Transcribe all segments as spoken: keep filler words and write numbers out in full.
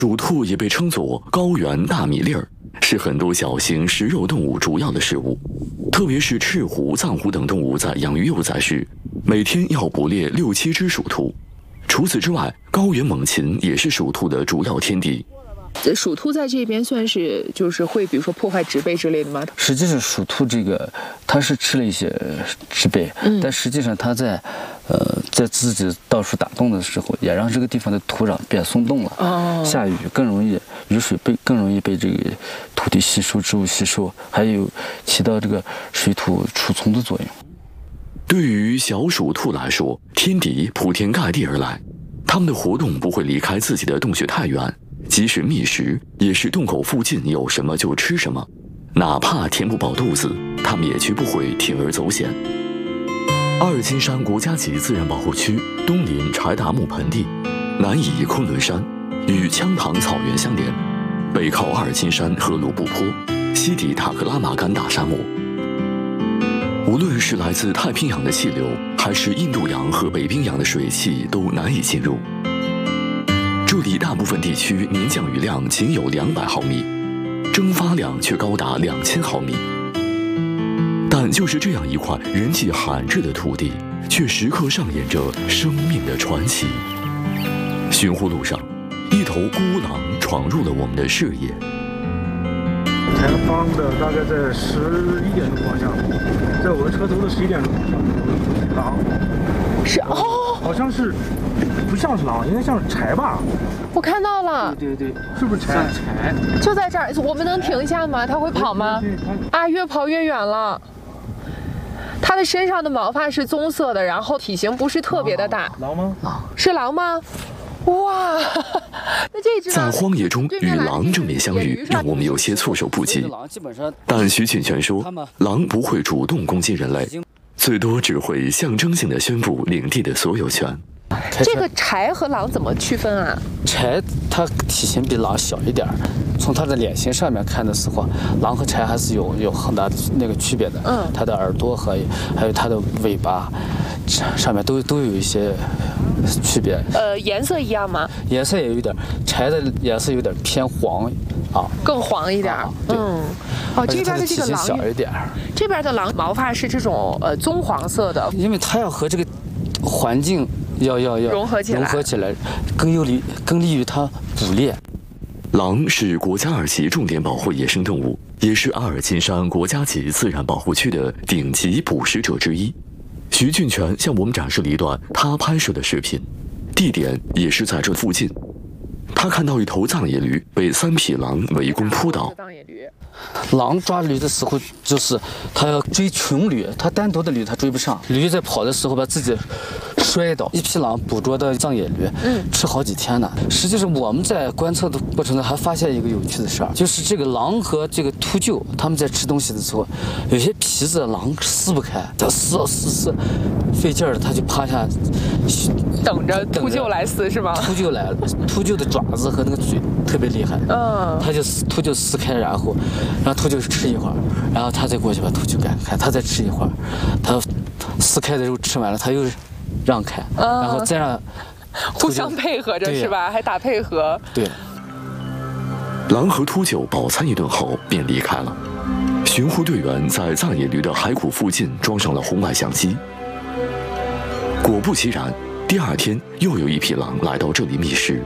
鼠兔也被称作高原大米粒儿，是很多小型食肉动物主要的食物。特别是赤虎、藏虎等动物在养育幼崽时，每天要捕猎六七只鼠兔。除此之外，高原猛禽也是鼠兔的主要天敌。 鼠兔在这边算是就是会，比如说破坏植被之类的吗？ 实际上，鼠兔这个它是吃了一些植被，嗯、但实际上它在，呃，在自己到处打洞的时候，也让这个地方的土壤变松动了。哦，下雨更容易，雨水被更容易被这个土地吸收，植物吸收，还有起到这个水土储存的作用。 对于小鼠兔来说，天敌铺天盖地而来，它们的活动不会离开自己的洞穴太远。即使觅食，也是洞口附近有什么就吃什么，哪怕填不饱肚子，它们也绝不会铤而走险。阿尔金山国家级自然保护区东临柴达木盆地，南倚昆仑山，与羌塘草原相连，北靠阿尔金山和卢布泊，西抵塔克拉玛干大沙漠。无论是来自太平洋的气流，还是印度洋和北冰洋的水汽，都难以进入。这里大部分地区年降雨量仅有两百毫米，蒸发量却高达两千毫米。但就是这样一块人迹罕至的土地，却时刻上演着生命的传奇。寻呼路上，一头孤狼闯入了我们的视野。 前方的大概在十一点钟方向，在我的车头的十一点钟方向，狼是哦， 好像是不像是狼，应该像是柴吧。 我看到了， 对对对，是不是柴？像柴， 就在这儿，我们能停下吗？它会跑吗？啊，越跑越远了。它的身上的毛发是棕色的，然后体型不是特别的大。 狼吗？ 是狼吗？哇，那这只在荒野中与狼正面相遇，让我们有些措手不及。但徐庆全说，狼不会主动攻击人类，最多只会象征性的宣布领地的所有权。 这个柴和狼怎么区分啊？ 柴它体型比狼小一点，从它的脸型上面看的时候，狼和柴还是有有很大的那个区别的。嗯，它的耳朵和还有它的尾巴上面都都有一些区别。 呃，颜色一样吗？ 颜色也有点，柴的颜色有点偏黄啊， 更黄一点。啊、嗯，哦，这边的这个狼小一点， 这边的狼毛发是这种呃棕黄色的， 因为它要和这个环境。要要要融合起来， 融合起来，更有利更利于它捕猎。 狼是国家二级重点保护野生动物，也是阿尔金山国家级自然保护区的顶级捕食者之一。徐俊全向我们展示了一段他拍摄的视频，地点也是在这附近。他看到一头藏野驴被三匹狼围攻扑倒。 狼抓驴的时候，就是它要追群驴，它单独的驴它追不上。驴在跑的时候把自己摔倒。一匹狼捕捉的藏野驴，嗯，吃好几天呢。实际上我们在观测的过程中还发现一个有趣的事儿，就是这个狼和这个秃鹫，他们在吃东西的时候，有些皮子狼撕不开，它撕撕撕，费劲儿了，它就趴下， 等着秃鹫来撕是吗？ 秃鹫来了，秃鹫的爪子和那个嘴特别厉害，嗯，它就秃鹫撕开，然后。让秃鹫吃一会儿，然后他再过去把秃鹫赶开，他再吃一会儿，他撕开的肉吃完了，他又让开，嗯、然后再让互相配合着是吧？还打配合。 对。 狼和秃鹫饱餐一顿后便离开了。巡护队员在藏野驴的骸骨附近装上了红外相机。果不其然，第二天又有一匹狼来到这里觅食。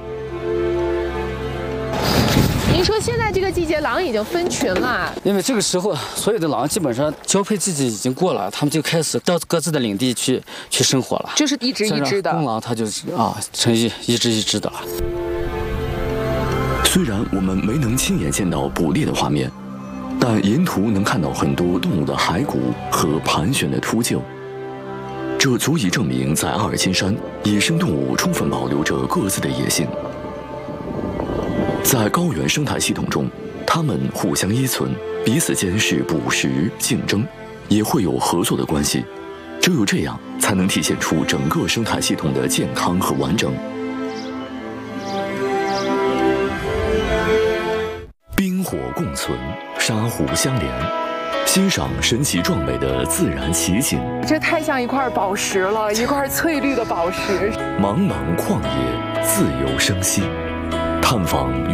您说现在这个季节狼已经分群了， 因为这个时候所有的狼基本上交配季节已经过了，他们就开始到各自的领地去去生活了， 就是一只一只的。 公狼它就是啊，成一一只一只的了。 虽然我们没能亲眼见到捕猎的画面，但沿途能看到很多动物的骸骨和盘旋的秃鹫，这足以证明在阿尔金山，野生动物充分保留着各自的野性。在高原生态系统中，它们互相依存，彼此间是捕食、竞争，也会有合作的关系。只有这样，才能体现出整个生态系统的健康和完整。冰火共存，沙湖相连，欣赏神奇壮美的自然奇景。 这太像一块宝石了，一块翠绿的宝石。 茫茫旷野，自由生息。 探访